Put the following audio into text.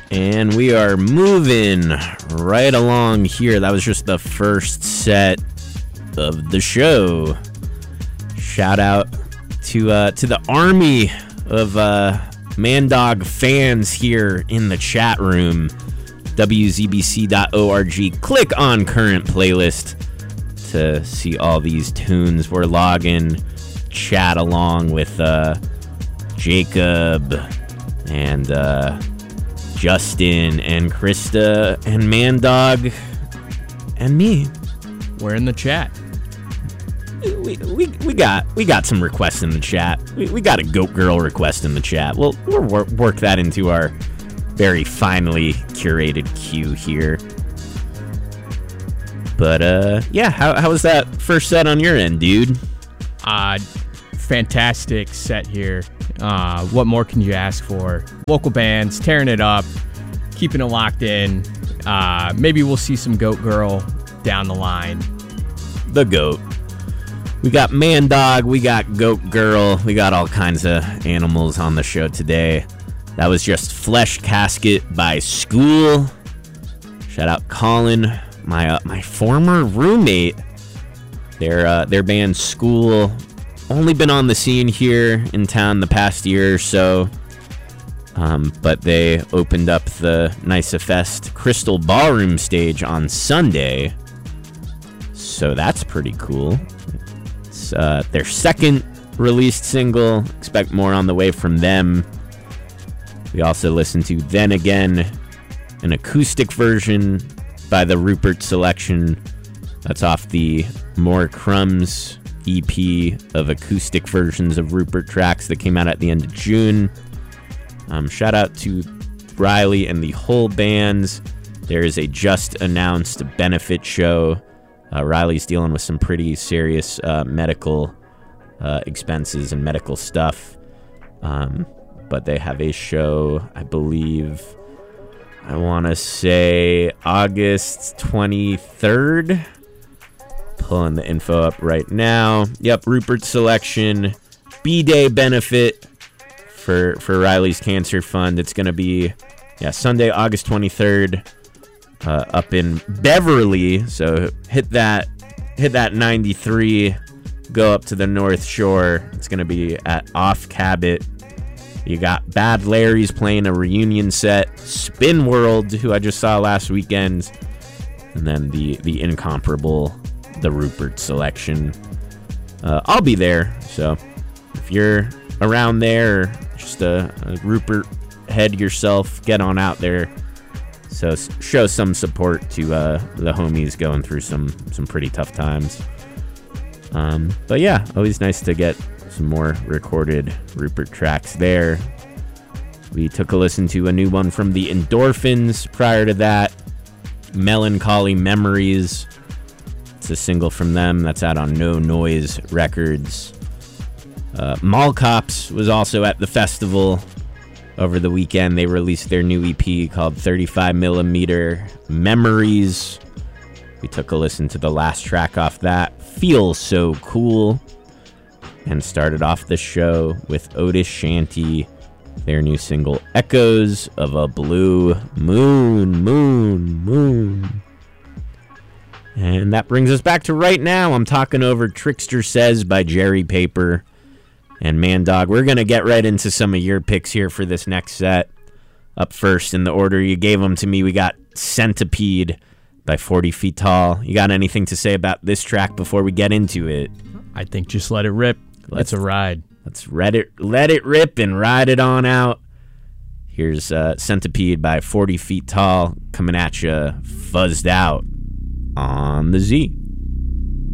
And we are moving right along here. That was just the first set of the show. Shout out to the army of Mandog fans here in the chat room. WZBC.org. Click on current playlist to see all these tunes. We're logging, chat along with Jacob and Justin and Krista and Mandog and me. We're in the chat. We got some requests in the chat. We got a Goat Girl request in the chat. We'll work that into our very finely curated queue here. But yeah, how was that first set on your end, dude? Fantastic set here. What more can you ask for? Local bands tearing it up, keeping it locked in. Maybe we'll see some Goat Girl down the line. The Goat. We got Mandog, we got Goat Girl, we got all kinds of animals on the show today. That was just Flesh Casket by School. Shout out Colin, my former roommate. Their band School, only been on the scene here in town the past year or so. But they opened up the Nysa Fest Crystal Ballroom stage on Sunday. So that's pretty cool. It's their second released single. Expect more on the way from them. We also listened to Then Again, an acoustic version by the Rupert Selection. That's off the More Crumbs EP of acoustic versions of Rupert tracks that came out at the end of June. Shout out to Riley and the whole bands. There is a just announced benefit show. Riley's dealing with some pretty serious medical expenses and medical stuff. But they have a show, I believe, I want to say August 23rd. Pulling the info up right now. Yep, Rupert Selection, B-Day benefit for Riley's Cancer Fund. It's going to be Sunday, August 23rd, up in Beverly. So hit that 93, go up to the North Shore. It's going to be at Off Cabot. You got Bad Larry's playing a reunion set, Spin World, who I just saw last weekend, and then the incomparable The Rupert Selection. I'll be there, so if you're around there or just a Rupert head yourself, get on out there. So show some support to the homies going through some pretty tough times. But yeah, always nice to get some more recorded Rupert tracks there. We took a listen to a new one from the Endorphins prior to that, Melancholy Memories. It's a single from them that's out on No Noise Records. Mall Cops was also at the festival over the weekend. They released their new EP called 35mm Memories. We took a listen to the last track off that, Feels So Cool, and started off the show with Otis Shanty, their new single Echoes of a Blue Moon. And that brings us back to right now. I'm talking over Trickster Says by Jerry Paper and Mandog. We're going to get right into some of your picks here for this next set. Up first in the order you gave them to me, we got Centipede by 40 Feet Tall. You got anything to say about this track before we get into it? I think just let it rip. Let's a ride. Let's let it rip and ride it on out. Here's Centipede by 40 Feet Tall coming at you, fuzzed out on the Z.